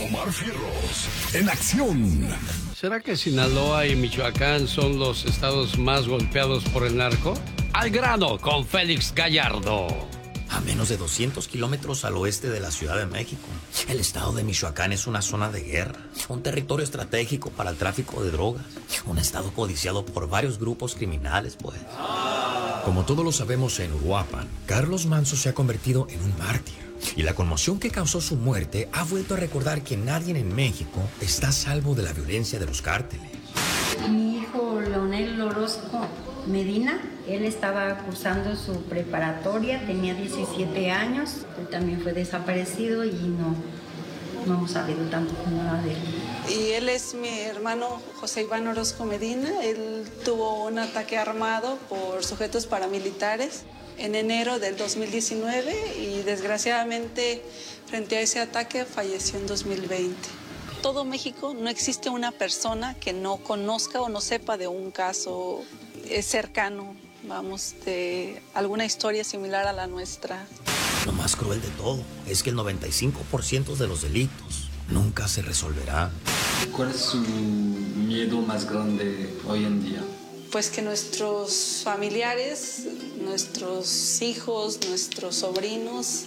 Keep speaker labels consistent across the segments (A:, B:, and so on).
A: Omar Fierros, en acción.
B: ¿Será que Sinaloa y Michoacán son los estados más golpeados por el narco? Al grano con Félix Gallardo.
C: A menos de 200 kilómetros al oeste de la Ciudad de México, el estado de Michoacán es una zona de guerra, un territorio estratégico para el tráfico de drogas, un estado codiciado por varios grupos criminales, pues. Como todos lo sabemos en Uruapan, Carlos Manzo se ha convertido en un mártir. Y la conmoción que causó su muerte ha vuelto a recordar que nadie en México está a salvo de la violencia de los cárteles.
D: Mi hijo Leonel Orozco Medina, él estaba cursando su preparatoria, tenía 17 años, él también fue desaparecido y no hemos sabido tanto como nada de él.
E: Y él es mi hermano José Iván Orozco Medina. Él tuvo un ataque armado por sujetos paramilitares en enero del 2019 y desgraciadamente frente a ese ataque falleció en 2020. Todo México no existe una persona que no conozca o no sepa de un caso cercano, de alguna historia similar a la nuestra.
C: Lo más cruel de todo es que el 95% de los delitos nunca se resolverán.
F: ¿Cuál es su miedo más grande hoy en día?
E: Pues que nuestros familiares, nuestros hijos, nuestros sobrinos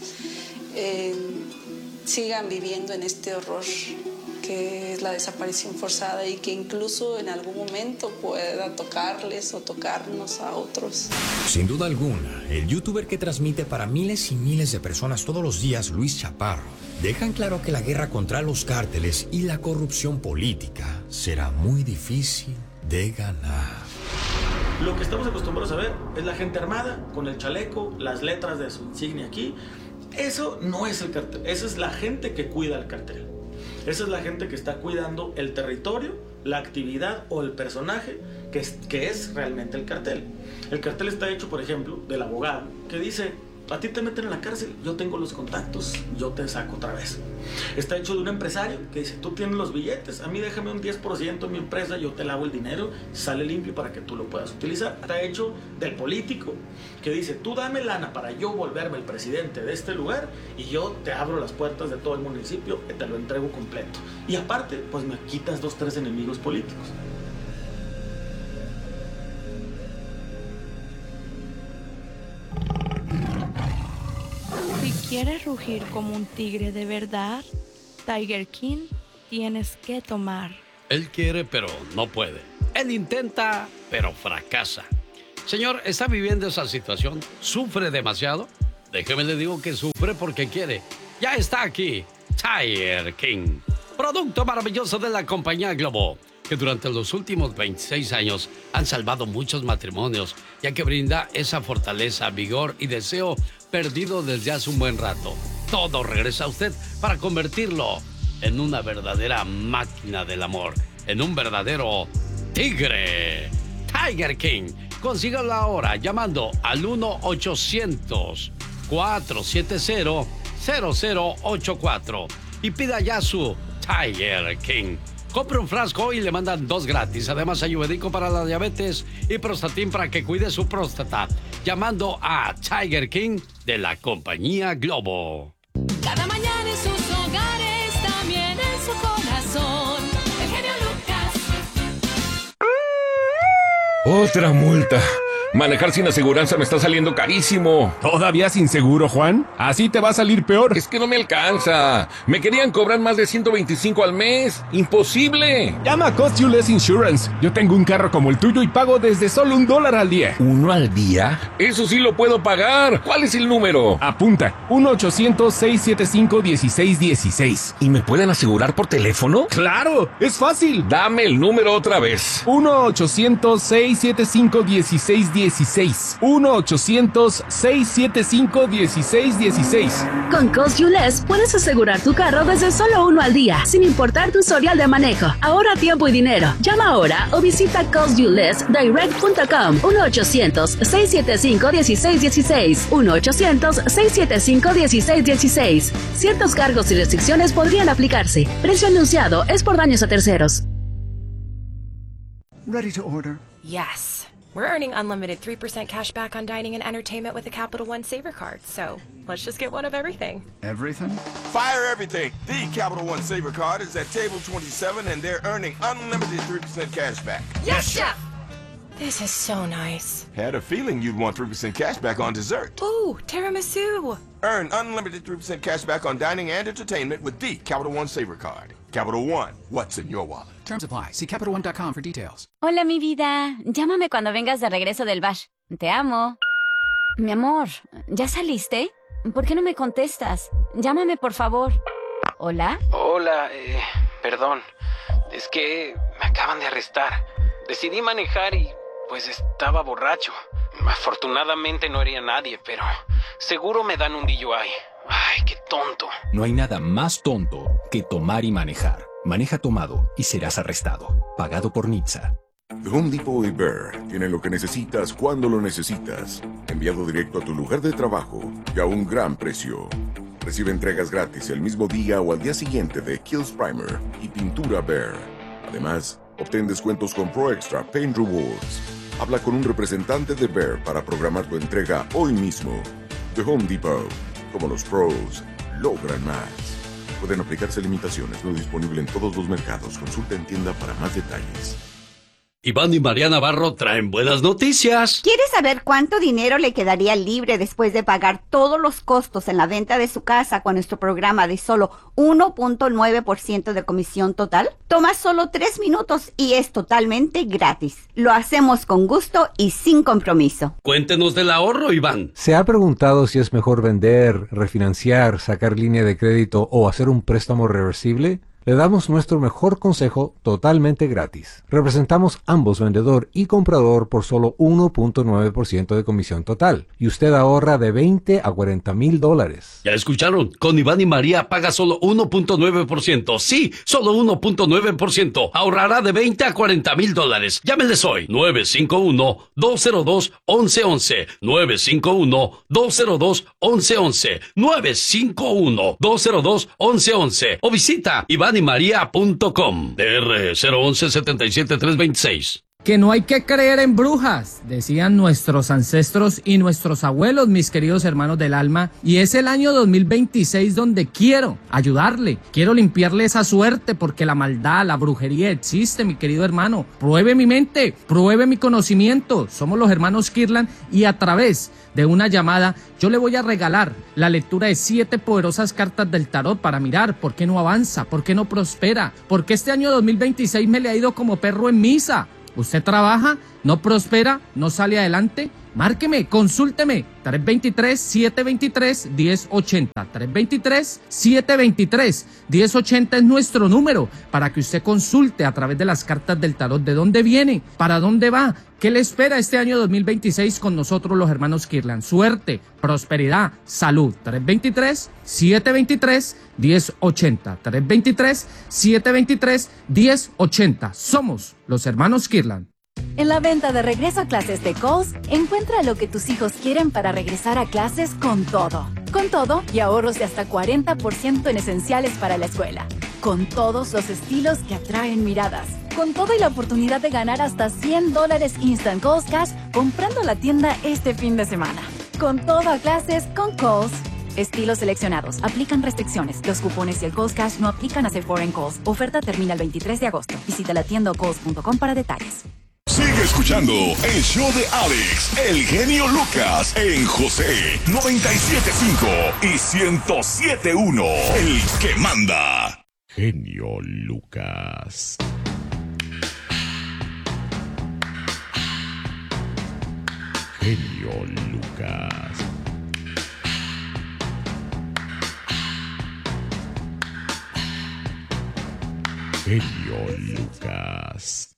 E: sigan viviendo en este horror que es la desaparición forzada y que incluso en algún momento pueda tocarles o tocarnos a otros.
C: Sin duda alguna, el youtuber que transmite para miles y miles de personas todos los días, Luis Chaparro, dejan claro que la guerra contra los cárteles y la corrupción política será muy difícil de ganar.
G: Lo que estamos acostumbrados a ver es la gente armada, con el chaleco, las letras de su insignia aquí. Eso no es el cartel, esa es la gente que cuida el cartel. Esa es la gente que está cuidando el territorio, la actividad o el personaje que es realmente el cartel. El cartel está hecho, por ejemplo, del abogado que dice: a ti te meten en la cárcel, yo tengo los contactos, yo te saco otra vez. Está hecho de un empresario que dice: tú tienes los billetes, a mí déjame un 10% en mi empresa, yo te lavo el dinero, sale limpio para que tú lo puedas utilizar. Está hecho del político que dice: tú dame lana para yo volverme el presidente de este lugar y yo te abro las puertas de todo el municipio y te lo entrego completo. Y aparte, pues me quitas 2, 3 enemigos políticos.
H: Si quieres rugir como un tigre de verdad, Tiger King, tienes que tomar.
B: Él quiere, pero no puede. Él intenta, pero fracasa. Señor, ¿está viviendo esa situación? ¿Sufre demasiado? Déjeme le digo que sufre porque quiere. Ya está aquí, Tiger King. Producto maravilloso de la compañía Globo, que durante los últimos 26 años han salvado muchos matrimonios, ya que brinda esa fortaleza, vigor y deseo perdido desde hace un buen rato. Todo regresa a usted para convertirlo en una verdadera máquina del amor, en un verdadero tigre. Tiger King. Consígalo ahora llamando al 1-800-470-0084 y pida ya su Tiger King. Compre un frasco y le mandan 2 gratis. Además, ayurvédico para la diabetes y Prostatin para que cuide su próstata. Llamando a Tiger King de la compañía Globo.
I: Cada mañana en sus hogares, también en su corazón. El genio Lucas.
J: Otra multa. Manejar sin aseguranza me está saliendo carísimo.
K: ¿Todavía sin seguro, Juan? Así te va a salir peor.
J: Es que no me alcanza. Me querían cobrar más de 125 al mes. ¡Imposible!
K: Llama a Cost You Less Insurance. Yo tengo un carro como el tuyo y pago desde solo $1 al día.
J: ¿1 al día? Eso sí lo puedo pagar. ¿Cuál es el número?
K: Apunta. 1-800-675-1616.
J: ¿Y me pueden asegurar por teléfono?
K: ¡Claro! ¡Es fácil!
J: Dame el número otra vez.
K: 1-800-675-1616. 1-800-675-1616.
L: Con Cost You Less puedes asegurar tu carro desde solo $1 al día, sin importar tu historial de manejo. Ahorra tiempo y dinero. Llama ahora o visita costyouLessDirect.com. 1-800-675-1616. 1-800-675-1616. Ciertos cargos y restricciones podrían aplicarse. Precio anunciado es por daños a terceros.
M: Ready to order.
N: Yes.
M: We're earning unlimited 3% cash back on dining and entertainment with the Capital One Saver Card. So let's just get one of everything.
A: Everything?
N: Fire everything. The Capital One Saver Card is at table 27 and they're earning unlimited 3% cash back.
M: Yes, Chef! This is so nice.
N: Had a feeling you'd want 3% cash back on dessert.
M: Ooh, tiramisu.
N: Earn unlimited 3% cash back on dining and entertainment with the Capital One Saver Card. Capital One, what's in your wallet?
O: Terms apply. See CapitalOne.com for details.
P: Hola, mi vida. Llámame cuando vengas de regreso del bash. Te amo. Mi amor, ¿ya saliste? ¿Por qué no me contestas? Llámame, por favor. ¿Hola?
Q: Hola, perdón. Es que me acaban de arrestar. Decidí manejar y pues estaba borracho. Afortunadamente no hería a nadie, pero seguro me dan un DUI. Ay, qué tonto.
R: No hay nada más tonto que tomar y manejar. Maneja tomado y serás arrestado. Pagado por NHTSA.
S: The Home Depot y Bear tienen lo que necesitas cuando lo necesitas. Enviado directo a tu lugar de trabajo y a un gran precio. Recibe entregas gratis el mismo día o al día siguiente de Kills Primer y pintura Bear. Además, obtén descuentos con Pro Extra Paint Rewards. Habla con un representante de Bear para programar tu entrega hoy mismo. The Home Depot. Como los pros, logran más. Pueden aplicarse limitaciones, no disponible en todos los mercados. Consulta en tienda para más detalles.
B: Iván y María Navarro traen buenas noticias.
T: ¿Quiere saber cuánto dinero le quedaría libre después de pagar todos los costos en la venta de su casa con nuestro programa de solo 1.9% de comisión total? Toma solo 3 minutos y es totalmente gratis. Lo hacemos con gusto y sin compromiso.
B: Cuéntenos del ahorro, Iván.
U: ¿Se ha preguntado si es mejor vender, refinanciar, sacar línea de crédito o hacer un préstamo reversible? Le damos nuestro mejor consejo totalmente gratis. Representamos ambos vendedor y comprador por solo 1.9% de comisión total. Y usted ahorra de $20,000 a $40,000.
B: Ya escucharon, con Iván y María paga solo 1.9%. Sí, solo 1.9%. Ahorrará de $20,000 a $40,000. Llámenles hoy. 951-202-1111. 951-202-1111. 951-202-1111. O visita IvánYMaría.com. DR 011-77326.
V: Que no hay que creer en brujas, decían nuestros ancestros y nuestros abuelos, mis queridos hermanos del alma, y es el año 2026 donde quiero ayudarle, quiero limpiarle esa suerte porque la maldad, la brujería existe, mi querido hermano. Pruebe mi mente, pruebe mi conocimiento, somos los hermanos Kirlan y a través de una llamada yo le voy a regalar la lectura de 7 poderosas cartas del tarot para mirar por qué no avanza, por qué no prospera, porque este año 2026 me le ha ido como perro en misa. ¿Usted trabaja, no prospera, no sale adelante? Márqueme, consúlteme, 323-723-1080. 323-723-1080 es nuestro número para que usted consulte a través de las cartas del tarot de dónde viene, para dónde va, qué le espera este año 2026 con nosotros los hermanos Kirlan. Suerte, prosperidad, salud. 323-723-1080. 323-723-1080. Somos los hermanos Kirlan.
W: En la venta de regreso a clases de Kohl's, encuentra lo que tus hijos quieren para regresar a clases con todo. Con todo y ahorros de hasta 40% en esenciales para la escuela. Con todos los estilos que atraen miradas. Con todo y la oportunidad de ganar hasta $100 Instant Kohl's Cash comprando la tienda este fin de semana. Con todo a clases con Kohl's. Estilos seleccionados. Aplican restricciones. Los cupones y el Kohl's Cash no aplican a Sephora en Kohl's. Oferta termina el 23 de agosto. Visita la tienda o kohls.com para detalles.
A: Sigue escuchando el show de Alex, el genio Lucas, en José 97.5 y 107.1. El que manda. Genio Lucas. Genio Lucas. Genio Lucas.